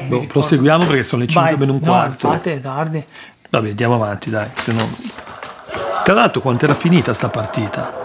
proseguiamo perché sono le 5 meno un quarto. No, infatti è tardi. Vabbè, andiamo avanti, dai. Se no... Tra l'altro, quanto era finita sta partita?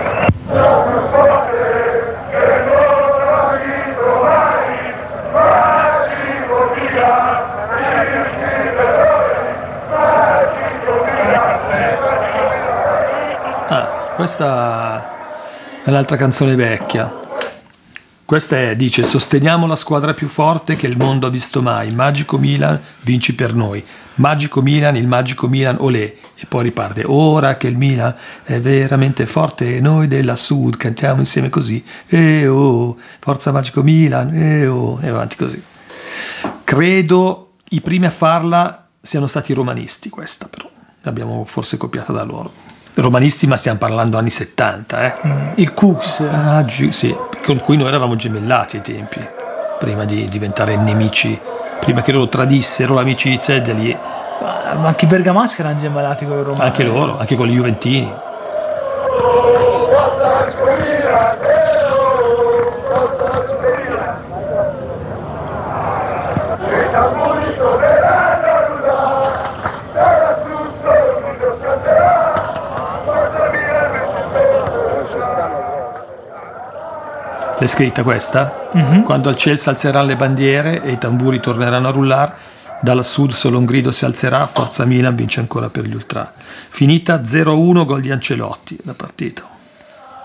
Questa è un'altra canzone vecchia. Questa dice: sosteniamo la squadra più forte che il mondo ha visto mai. Magico Milan, vinci per noi. Magico Milan, il magico Milan, olè. E poi riparte: ora che il Milan è veramente forte, noi della Sud cantiamo insieme così. Oh, forza Magico Milan, oh, e avanti così. Credo i primi a farla siano stati i romanisti, questa però. L'abbiamo forse copiata da loro. Romanisti, ma stiamo parlando anni 70, Il Cooks. Sì, con cui noi eravamo gemellati ai tempi, prima di diventare nemici, prima che loro tradissero l'amicizia e da lì. Ma anche i bergamaschi erano gemellati con i romani. Anche loro, anche con gli juventini. L'hai scritta questa? Quando al Chelsea alzeranno le bandiere e i tamburi torneranno a rullare, dal sud solo un grido si alzerà, forza Milan vince ancora per gli ultra. Finita 0-1, gol di Ancelotti la partita.